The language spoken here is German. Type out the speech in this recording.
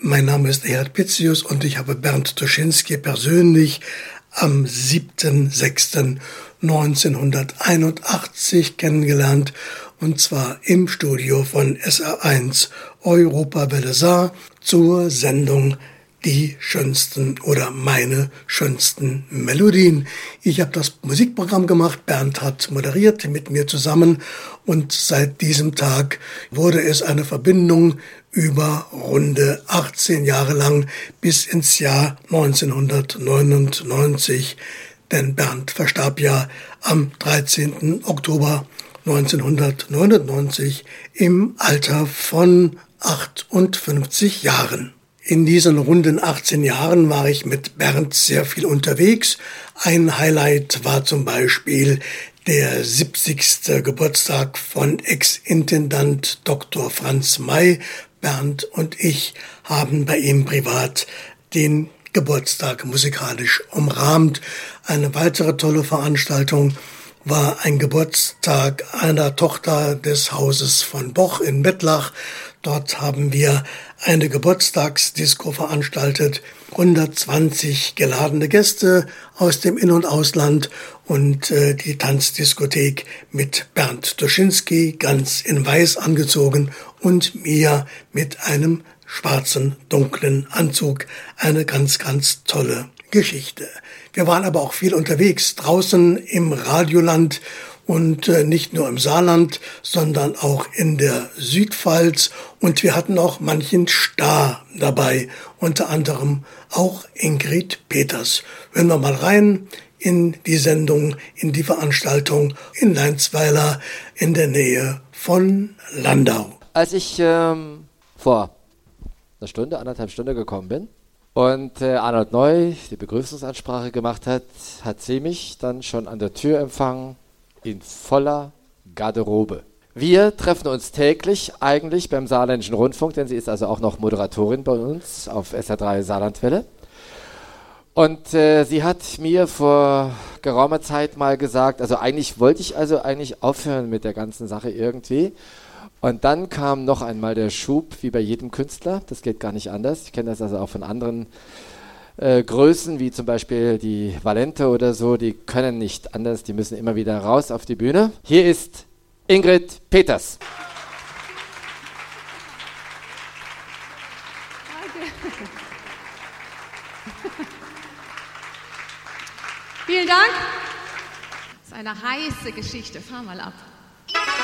Mein Name ist Erhard Pitzius und ich habe Bernd Tuschinski persönlich am 7.6.1981 kennengelernt, und zwar im Studio von SR1 Europawelle Saar zur Sendung Die schönsten oder meine schönsten Melodien. Ich habe das Musikprogramm gemacht, Bernd hat moderiert mit mir zusammen, und seit diesem Tag wurde es eine Verbindung über runde 18 Jahre lang bis ins Jahr 1999, denn Bernd verstarb ja am 13. Oktober 1999 im Alter von 58 Jahren. In diesen runden 18 Jahren war ich mit Bernd sehr viel unterwegs. Ein Highlight war zum Beispiel der 70. Geburtstag von Ex-Intendant Dr. Franz May. Bernd und ich haben bei ihm privat den Geburtstag musikalisch umrahmt. Eine weitere tolle Veranstaltung war ein Geburtstag einer Tochter des Hauses von Boch in Bettlach. Dort haben wir eine Geburtstagsdisco veranstaltet, 120 geladene Gäste aus dem In- und Ausland und die Tanzdiskothek mit Bernd Tuschinski ganz in weiß angezogen und mir mit einem schwarzen, dunklen Anzug. Eine ganz, ganz tolle Geschichte. Wir waren aber auch viel unterwegs, draußen im Radioland und nicht nur im Saarland, sondern auch in der Südpfalz. Und wir hatten auch manchen Star dabei, unter anderem auch Ingrid Peters. Hören wir mal rein in die Sendung, in die Veranstaltung in Leinsweiler in der Nähe von Landau. Als ich vor einer Stunde, anderthalb Stunden gekommen bin und Arnold Neu die Begrüßungsansprache gemacht hat, hat sie mich dann schon an der Tür empfangen in voller Garderobe. Wir treffen uns täglich eigentlich beim Saarländischen Rundfunk, denn sie ist also auch noch Moderatorin bei uns auf SR3 Saarlandwelle. Und sie hat mir vor geraumer Zeit mal gesagt, also eigentlich wollte ich eigentlich aufhören mit der ganzen Sache irgendwie. Und dann kam noch einmal der Schub, wie bei jedem Künstler, das geht gar nicht anders. Ich kenne das also auch von anderen Größen, wie zum Beispiel die Valente oder so, die können nicht anders, die müssen immer wieder raus auf die Bühne. Hier ist Ingrid Peters. Vielen Dank. Das ist eine heiße Geschichte. Fahr mal ab.